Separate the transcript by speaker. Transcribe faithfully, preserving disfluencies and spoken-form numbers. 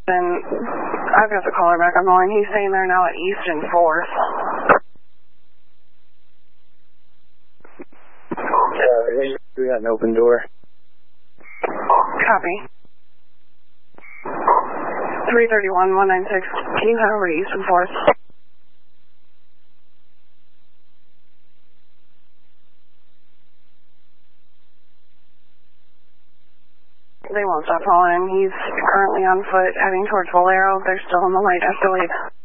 Speaker 1: And I've got the caller back on the line. He's saying they're now at East and fourth.
Speaker 2: Yeah, we got an open door.
Speaker 1: Copy. three thirty-one, one ninety-six. Can you head over to East and fourth? They won't stop calling him. He's currently on foot heading towards Valero. They're still in the light escalade.